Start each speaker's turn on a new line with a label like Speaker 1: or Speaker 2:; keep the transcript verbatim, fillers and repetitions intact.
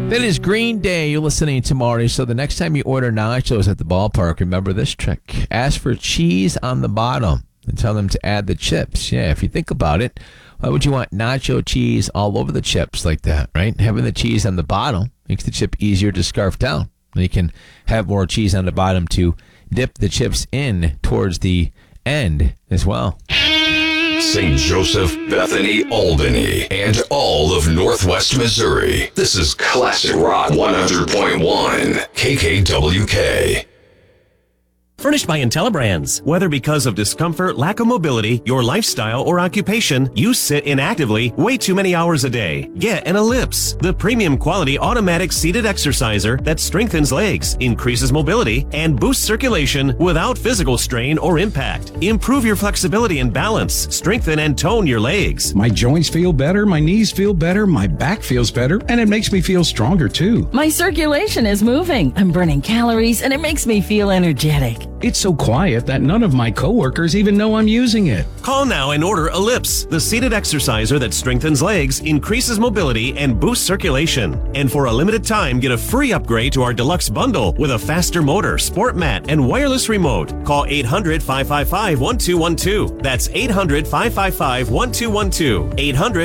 Speaker 1: That is Green Day. You're listening to Marty. So the next time you order nachos at the ballpark, remember this trick. Ask for cheese on the bottom and tell them to add the chips. Yeah, if you think about it, why would you want nacho cheese all over the chips like that, right? Having the cheese on the bottom makes the chip easier to scarf down. And you can have more cheese on the bottom to dip the chips in towards the end as well.
Speaker 2: Saint Joseph, Bethany, Albany, and all of Northwest Missouri. This is Classic Rock one hundred point one, K K W K.
Speaker 3: Furnished by IntelliBrands. Whether because of discomfort, lack of mobility, your lifestyle, or occupation, you sit inactively way too many hours a day. Get an Ellipse, the premium quality automatic seated exerciser that strengthens legs, increases mobility, and boosts circulation without physical strain or impact. Improve your flexibility and balance, strengthen and tone your legs.
Speaker 4: My joints feel better, my knees feel better, my back feels better, and it makes me feel stronger too.
Speaker 5: My circulation is moving. I'm burning calories, and it makes me feel energetic.
Speaker 4: It's so quiet that none of my coworkers even know I'm using it.
Speaker 3: Call now and order Ellipse, the seated exerciser that strengthens legs, increases mobility, and boosts circulation. And for a limited time, get a free upgrade to our deluxe bundle with a faster motor, sport mat, and wireless remote. Call eight hundred, five five five, one two one two. That's eight hundred, five five five, one two one two. eight hundred